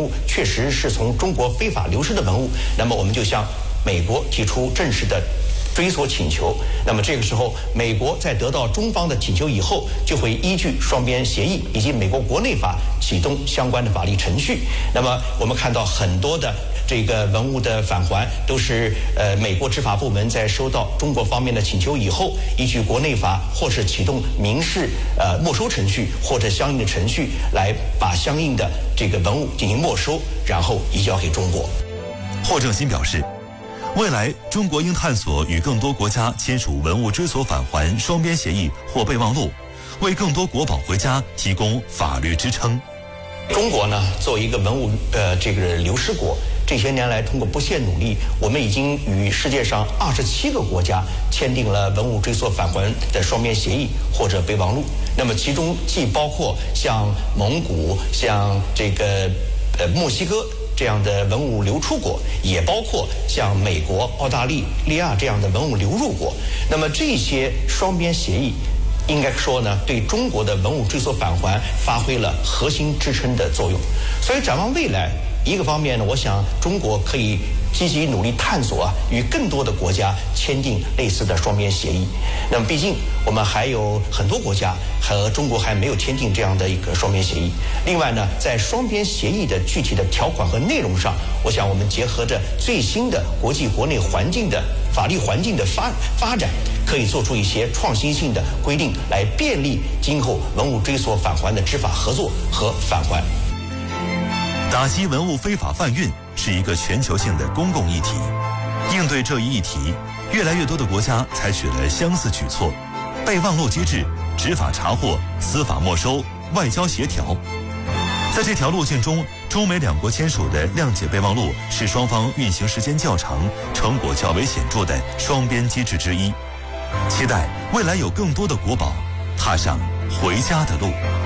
物确实是从中国非法流失的文物，那么我们就向美国提出正式的追索请求。那么这个时候，美国在得到中方的请求以后，就会依据双边协议以及美国国内法启动相关的法律程序。那么我们看到很多的这个文物的返还都是美国执法部门在收到中国方面的请求以后，依据国内法或是启动民事没收程序或者相应的程序来把相应的这个文物进行没收，然后移交给中国。 霍正新表示，未来中国应探索与更多国家签署文物追索返还双边协议或备忘录，为更多国宝回家提供法律支撑。 中国呢，作为一个文物这个流失国，这些年来通过不懈努力，我们已经与世界上27个国家签订了文物追索返还的双边协议或者备忘录。那么其中既包括像蒙古、像这个墨西哥这样的文物流出国，也包括像美国、澳大利亚这样的文物流入国。那么这些双边协议应该说呢，对中国的文物追索返还发挥了核心支撑的作用。所以展望未来，一个方面呢，我想中国可以积极努力探索与更多的国家签订类似的双边协议。那么毕竟我们还有很多国家和中国还没有签订这样的一个双边协议。另外呢，在双边协议的具体的条款和内容上，我想我们结合着最新的国际国内环境的法律环境的发展，可以做出一些创新性的规定，来便利今后文物追索返还的执法合作和返还。 打击文物非法贩运是一个全球性的公共议题，应对这一议题，越来越多的国家采取了相似举措：备忘录机制、执法查获、司法没收、外交协调。在这条路径中，中美两国签署的谅解备忘录是双方运行时间较长、成果较为显著的双边机制之一。期待未来有更多的国宝踏上回家的路。